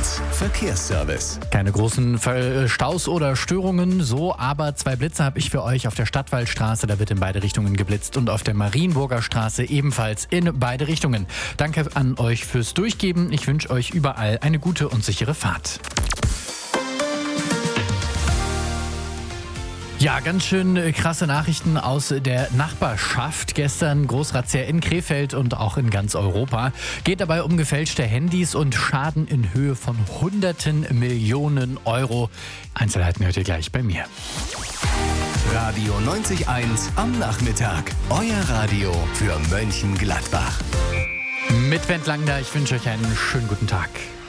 1 Verkehrsservice. Keine großen Staus oder Störungen, so, aber 2 Blitze habe ich für euch auf der Stadtwaldstraße. Da wird in beide Richtungen geblitzt und auf der Marienburger Straße ebenfalls in beide Richtungen. Danke an euch fürs Durchgeben. Ich wünsche euch überall eine gute und sichere Fahrt. Ja, ganz schön krasse Nachrichten aus der Nachbarschaft. Gestern Großrazzia in Krefeld und auch in ganz Europa. Geht dabei um gefälschte Handys und Schaden in Höhe von Hunderten Millionen Euro. Einzelheiten hört ihr gleich bei mir. Radio 90.1 am Nachmittag. Euer Radio für Mönchengladbach. Mit Wendt Langner, ich wünsche euch einen schönen guten Tag.